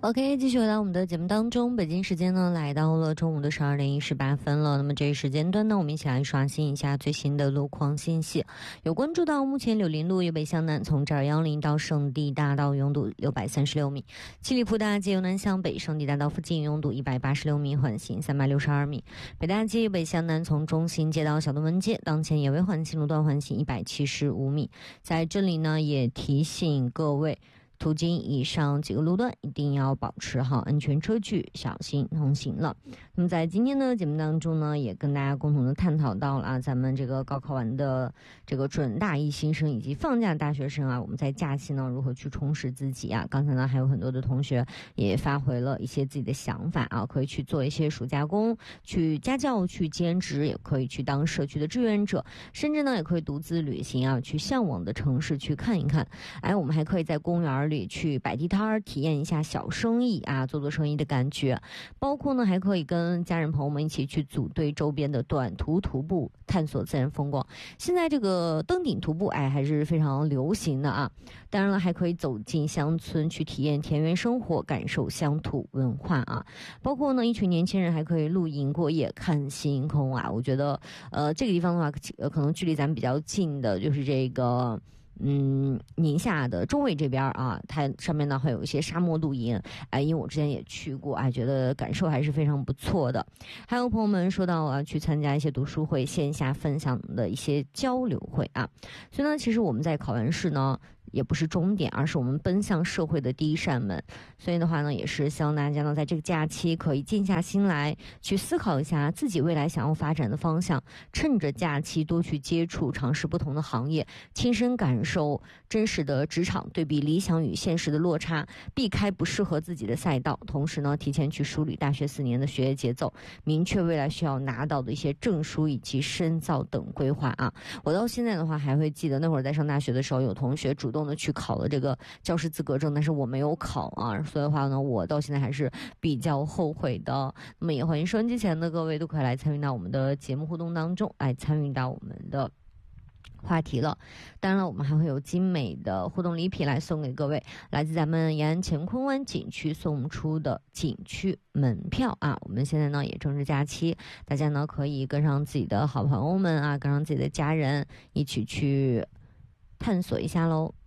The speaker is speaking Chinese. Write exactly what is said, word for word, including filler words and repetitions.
OK， 继续回到我们的节目当中。北京时间呢来到了中午的十二点一十八分了。那么这一时间段呢，我们一起来刷新一下最新的路况信息。有关注到目前柳林路由北向南从这儿幺零到圣地大道拥堵六百三十六米，七里铺大街由南向北圣地大道附近拥堵一百八十六米，缓行三百六十二米。北大街由北向南从中心街到小东门街，当前也为缓行路段缓行一百七十五米。在这里呢，也提醒各位，途经以上几个路段一定要保持好安全车距，小心通行了。那么在今天的节目当中呢，也跟大家共同的探讨到了啊，咱们这个高考完的这个准大一新生以及放假大学生啊，我们在假期呢如何去充实自己啊。刚才呢还有很多的同学也发回了一些自己的想法啊，可以去做一些暑假工，去家教，去兼职，也可以去当社区的志愿者，甚至呢也可以独自旅行啊，去向往的城市去看一看。哎，我们还可以在公园里去摆地摊儿，体验一下小生意啊，做做生意的感觉。包括呢还可以跟家人朋友们一起去组队周边的短途徒步，探索自然风光。现在这个登顶徒步哎还是非常流行的啊。当然了，还可以走进乡村去体验田园生活，感受乡土文化啊。包括呢一群年轻人还可以露营过夜，看星空啊。我觉得呃这个地方的话呃可能距离咱们比较近的就是这个嗯，宁夏的中卫这边啊，它上面呢会有一些沙漠露营，哎，因为我之前也去过，哎，觉得感受还是非常不错的。还有朋友们说到啊，去参加一些读书会、线下分享的一些交流会啊，所以呢，其实我们在考完试呢，也不是终点，而是我们奔向社会的第一扇门。所以的话呢，也是希望大家呢，在这个假期可以静下心来，去思考一下自己未来想要发展的方向，趁着假期多去接触、尝试不同的行业，亲身感受真实的职场，对比理想与现实的落差，避开不适合自己的赛道，同时呢，提前去梳理大学四年的学业节奏，明确未来需要拿到的一些证书以及深造等规划啊。我到现在的话还会记得，那会儿在上大学的时候，有同学主动的去考了这个教师资格证，但是我没有考啊，所以的话呢，我到现在还是比较后悔的。那么也欢迎收音机前的各位都可以来参与到我们的节目互动当中，来参与到我们的话题了。当然了，我们还会有精美的互动礼品来送给各位，来自咱们延安乾坤湾景区送出的景区门票啊。我们现在呢也正是假期，大家呢可以跟上自己的好朋友们啊，跟上自己的家人，一起去探索一下喽。